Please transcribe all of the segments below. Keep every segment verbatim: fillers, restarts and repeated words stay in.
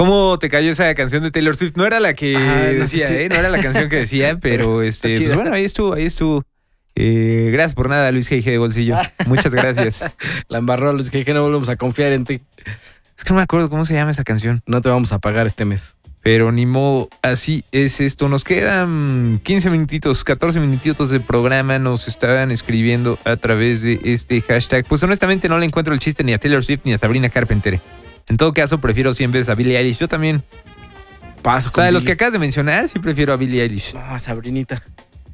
¿Cómo te cayó esa canción de Taylor Swift? No era la que Ah, no decía, sé si- ¿eh? No era la canción que decía, pero este, Chida. pues bueno, ahí estuvo, ahí estuvo. Eh, gracias por nada, Luis G G de Bolsillo. Muchas gracias. La embarró, Luis, que, que no volvemos a confiar en ti. Es que no me acuerdo cómo se llama esa canción. No te vamos a pagar este mes. Pero ni modo, así es esto. Nos quedan quince minutitos, catorce minutitos de programa. Nos estaban escribiendo a través de este hashtag. Pues honestamente no le encuentro el chiste ni a Taylor Swift ni a Sabrina Carpenter. En todo caso, prefiero cien veces a Billie Eilish. Yo también. Paso O sea, de con los que Billie. acabas de mencionar, sí prefiero a Billie Eilish. No, Sabrinita.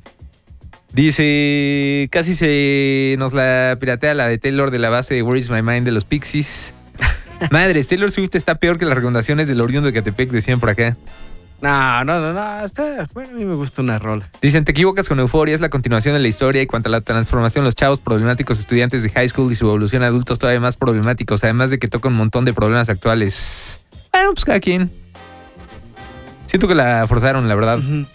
Dice, casi se nos la piratea la de Taylor de la base de Where is My Mind de los Pixies. Madres, Taylor Swift está peor que las recomendaciones del oriundo de Catepec, decían por acá. No, no, no, no. Está. Bueno, a mí me gusta una rola. Dicen, te equivocas con Euforia, es la continuación de la historia y cuanto a la transformación de los chavos problemáticos estudiantes de high school y su evolución a adultos todavía más problemáticos, además de que toca un montón de problemas actuales. Bueno, pues cada quien. Siento que la forzaron, la verdad. Ujú.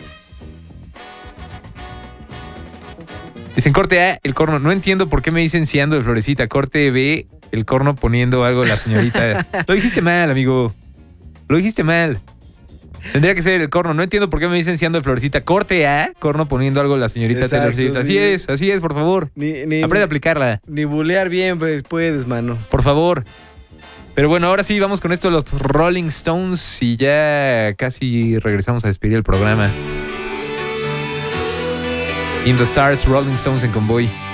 Dicen, corte A, el corno. No entiendo por qué me dicen si ando de florecita. Corte B, el corno poniendo algo la señorita. Lo dijiste mal, amigo. Lo dijiste mal. Tendría que ser el corno. No entiendo por qué me dicen si ando de florecita. Corte A, corno poniendo algo la señorita Exacto, Taylor Swift. Así sí. es, así es, por favor. Ni, ni, Aprende a aplicarla, ni bulear bien, pues puedes, mano. por favor. Pero bueno, ahora sí, vamos con esto de los Rolling Stones y ya casi regresamos a despedir el programa. In the Stars, Rolling Stones en convoy.